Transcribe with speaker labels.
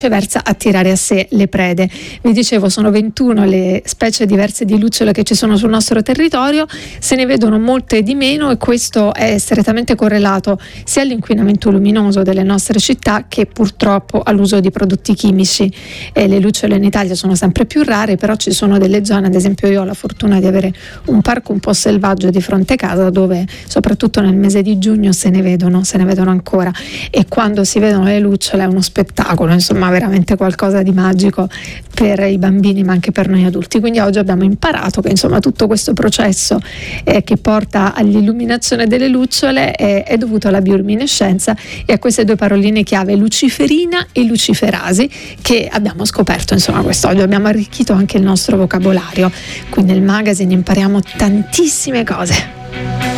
Speaker 1: viceversa attirare a sé le prede. Vi dicevo, sono 21 le specie diverse di lucciole che ci sono sul nostro territorio, se ne vedono molte di meno e questo è strettamente correlato sia all'inquinamento luminoso delle nostre città che purtroppo all'uso di prodotti chimici. Le lucciole in Italia sono sempre più rare, però ci sono delle zone, ad esempio io ho la fortuna di avere un parco un po' selvaggio di fronte a casa dove soprattutto nel mese di giugno se ne vedono ancora, e quando si vedono le lucciole è uno spettacolo, insomma veramente qualcosa di magico per i bambini ma anche per noi adulti. Quindi oggi abbiamo imparato che insomma tutto questo processo che porta all'illuminazione delle lucciole è dovuto alla bioluminescenza e a queste due paroline chiave, luciferina e luciferasi, che abbiamo scoperto insomma quest'oggi. Abbiamo arricchito anche il nostro vocabolario qui nel magazine, impariamo tantissime cose.